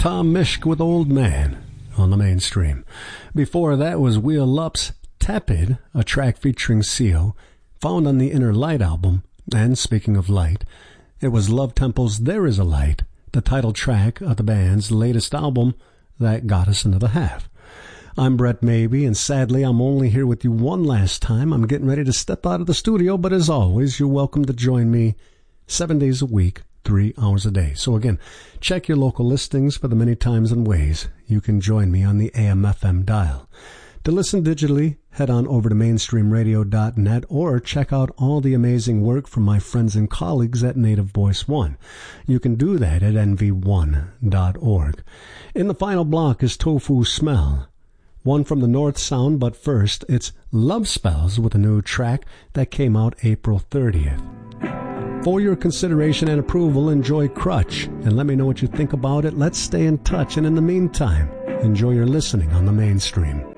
Tom Mishk with Old Man on the Mainstream. Before that was Wheel Up's Tepid, a track featuring Seal, found on the Inner Light album. And speaking of light, it was Love Temple's There Is a Light, the title track of the band's latest album that got us into the half. I'm Brett Mabee, and sadly I'm only here with you one last time. I'm getting ready to step out of the studio, but as always, you're welcome to join me 7 days a week, 3 hours a day. So again, check your local listings for the many times and ways you can join me on the AM/FM dial. To listen digitally, head on over to mainstreamradio.net or check out all the amazing work from my friends and colleagues at Native Voice One. You can do that at nv1.org. In the final block is Tofu Smell, one from the North Sound, but first it's Love Spells with a new track that came out April 30th. For your consideration and approval, enjoy Crutch, and let me know what you think about it. Let's stay in touch, and in the meantime, enjoy your listening on the Mainstream.